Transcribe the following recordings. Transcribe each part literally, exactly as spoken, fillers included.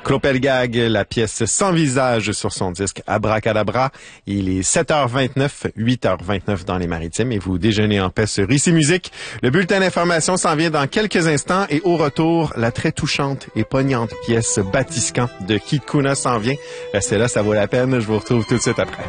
Clopelgag, la pièce Sans visage sur son disque Abracadabra. Il est sept heures vingt-neuf, huit heures vingt-neuf dans les Maritimes et vous déjeunez en paix sur Ici Musique. Le bulletin d'information s'en vient dans quelques instants et au retour, la très touchante et poignante pièce Batiscan de Kid Kuna s'en vient. Restez là, ça vaut la peine. Je vous retrouve tout de suite après.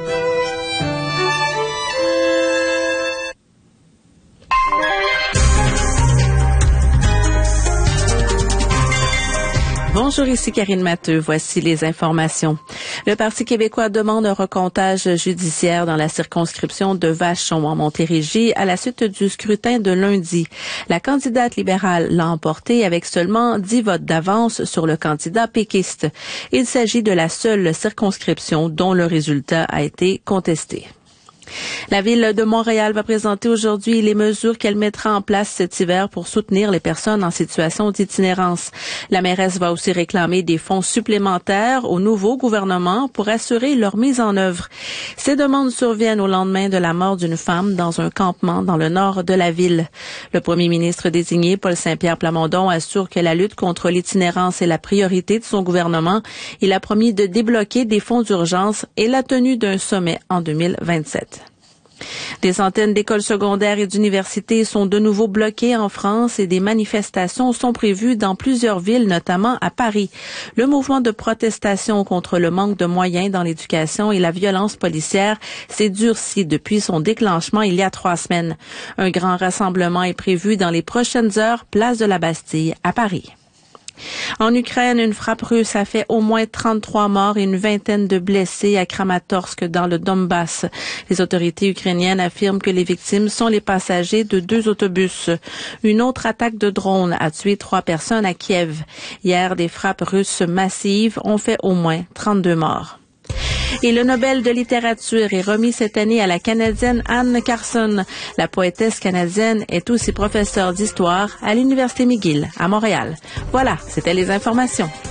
Bonjour, ici Karine Matteux. Voici les informations. Le Parti québécois demande un recomptage judiciaire dans la circonscription de Vachon en Montérégie à la suite du scrutin de lundi. La candidate libérale l'a emporté avec seulement dix votes d'avance sur le candidat péquiste. Il s'agit de la seule circonscription dont le résultat a été contesté. La Ville de Montréal va présenter aujourd'hui les mesures qu'elle mettra en place cet hiver pour soutenir les personnes en situation d'itinérance. La mairesse va aussi réclamer des fonds supplémentaires au nouveau gouvernement pour assurer leur mise en œuvre. Ces demandes surviennent au lendemain de la mort d'une femme dans un campement dans le nord de la ville. Le premier ministre désigné, Paul Saint-Pierre Plamondon, assure que la lutte contre l'itinérance est la priorité de son gouvernement. Il a promis de débloquer des fonds d'urgence et la tenue d'un sommet en deux mille vingt-sept. Des centaines d'écoles secondaires et d'universités sont de nouveau bloquées en France et des manifestations sont prévues dans plusieurs villes, notamment à Paris. Le mouvement de protestation contre le manque de moyens dans l'éducation et la violence policière s'est durci depuis son déclenchement il y a trois semaines. Un grand rassemblement est prévu dans les prochaines heures, place de la Bastille, à Paris. En Ukraine, une frappe russe a fait au moins trente-trois morts et une vingtaine de blessés à Kramatorsk dans le Donbass. Les autorités ukrainiennes affirment que les victimes sont les passagers de deux autobus. Une autre attaque de drone a tué trois personnes à Kiev. Hier, des frappes russes massives ont fait au moins trente-deux morts. Et le Nobel de littérature est remis cette année à la Canadienne Anne Carson. La poétesse canadienne est aussi professeure d'histoire à l'Université McGill à Montréal. Voilà, c'était les informations.